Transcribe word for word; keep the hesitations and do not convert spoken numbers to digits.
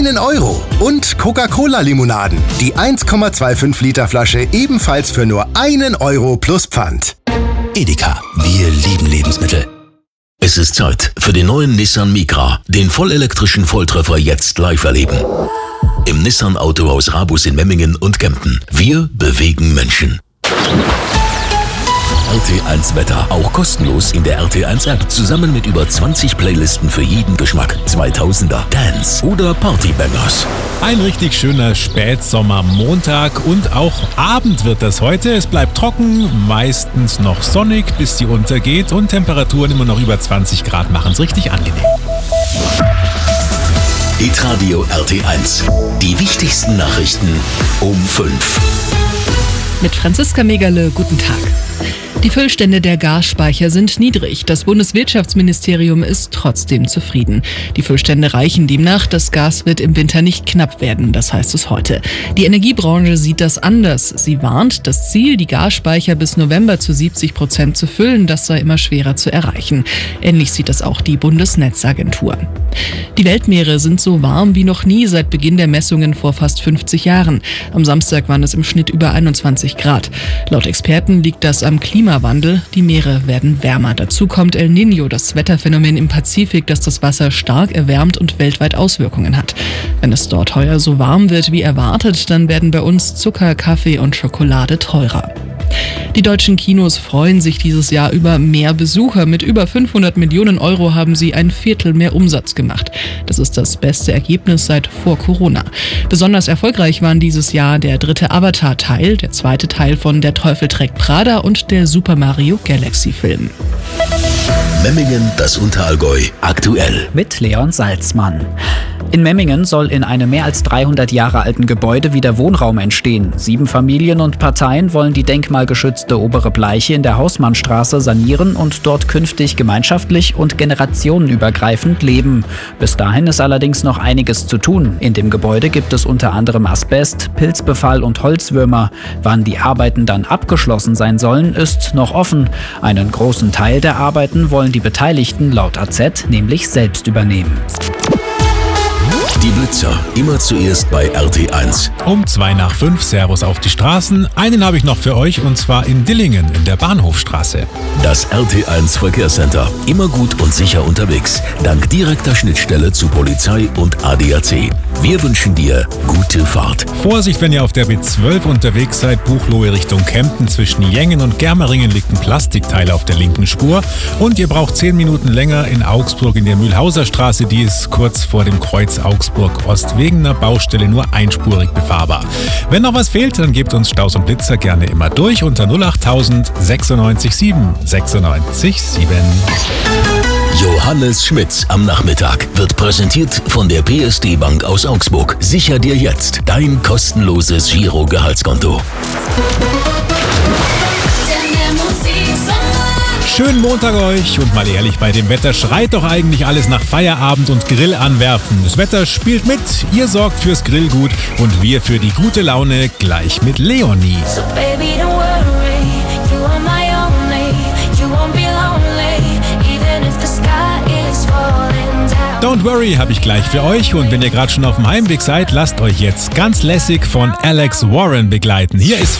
einen Euro. Und Coca-Cola-Limonaden. Die eins Komma fünfundzwanzig Liter Flasche ebenfalls für nur einen Euro plus Pfand. Edeka, wir lieben Lebensmittel. Es ist Zeit für den neuen Nissan Micra, den vollelektrischen Volltreffer jetzt live erleben. Im Nissan Autohaus Rabus in Memmingen und Kempten. Wir bewegen Menschen. R T eins Wetter, auch kostenlos in der R T eins App, zusammen mit über zwanzig Playlisten für jeden Geschmack. zweitausender, Dance oder Partybangers. Ein richtig schöner Spätsommermontag und auch Abend wird das heute. Es bleibt trocken, meistens noch sonnig, bis die untergeht und Temperaturen immer noch über zwanzig Grad machen es richtig angenehm. Hitradio R T eins. Die wichtigsten Nachrichten um fünf. Mit Franziska Megerle, guten Tag. Die Füllstände der Gasspeicher sind niedrig. Das Bundeswirtschaftsministerium ist trotzdem zufrieden. Die Füllstände reichen demnach. Das Gas wird im Winter nicht knapp werden, das heißt es heute. Die Energiebranche sieht das anders. Sie warnt, das Ziel, die Gasspeicher bis November zu siebzig Prozent zu füllen, das sei immer schwerer zu erreichen. Ähnlich sieht das auch die Bundesnetzagentur. Die Weltmeere sind so warm wie noch nie seit Beginn der Messungen vor fast fünfzig Jahren. Am Samstag waren es im Schnitt über einundzwanzig Grad. Laut Experten liegt das am Klimawandel. Die Meere werden wärmer. Dazu kommt El Niño, das Wetterphänomen im Pazifik, das das Wasser stark erwärmt und weltweit Auswirkungen hat. Wenn es dort heuer so warm wird wie erwartet, dann werden bei uns Zucker, Kaffee und Schokolade teurer. Die deutschen Kinos freuen sich dieses Jahr über mehr Besucher. Mit über fünfhundert Millionen Euro haben sie ein Viertel mehr Umsatz gemacht. Das ist das beste Ergebnis seit vor Corona. Besonders erfolgreich waren dieses Jahr der dritte Avatar-Teil, der zweite Teil von Der Teufel trägt Prada und der Super Mario Galaxy-Film. Memmingen, das Unterallgäu, aktuell. Mit Leon Salzmann. In Memmingen soll in einem mehr als dreihundert Jahre alten Gebäude wieder Wohnraum entstehen. Sieben Familien und Parteien wollen die denkmalgeschützte Obere Bleiche in der Hausmannstraße sanieren und dort künftig gemeinschaftlich und generationenübergreifend leben. Bis dahin ist allerdings noch einiges zu tun. In dem Gebäude gibt es unter anderem Asbest, Pilzbefall und Holzwürmer. Wann die Arbeiten dann abgeschlossen sein sollen, ist noch offen. Einen großen Teil der Arbeiten wollen die Beteiligten laut A Z nämlich selbst übernehmen. Die Blitzer, immer zuerst bei R T eins. Um zwei nach fünf, Servus auf die Straßen. Einen habe ich noch für euch und zwar in Dillingen in der Bahnhofstraße. Das R T eins Verkehrscenter, immer gut und sicher unterwegs, dank direkter Schnittstelle zu Polizei und A D A C. Wir wünschen dir gute Fahrt. Vorsicht, wenn ihr auf der B zwölf unterwegs seid, Buchloe Richtung Kempten. Zwischen Jengen und Germeringen liegt ein Plastikteil auf der linken Spur. Und ihr braucht zehn Minuten länger in Augsburg in der Mühlhauser Straße. Die ist kurz vor dem Kreuz Augsburg-Ost wegen einer Baustelle nur einspurig befahrbar. Wenn noch was fehlt, dann gebt uns Staus und Blitzer gerne immer durch unter null achttausend sechsundneunzig sieben sechsundneunzig sieben. Johannes Schmitz am Nachmittag wird präsentiert von der P S D Bank aus Augsburg. Sicher dir jetzt dein kostenloses Giro-Gehaltskonto. Schönen Montag euch und mal ehrlich, bei dem Wetter schreit doch eigentlich alles nach Feierabend und Grill anwerfen. Das Wetter spielt mit, ihr sorgt fürs Grillgut und wir für die gute Laune gleich mit Leonie. So baby, don't worry, you are my only, you won't be lonely, even if the sky is falling down. Don't worry habe ich gleich für euch und wenn ihr gerade schon auf dem Heimweg seid, lasst euch jetzt ganz lässig von Alex Warren begleiten. Hier ist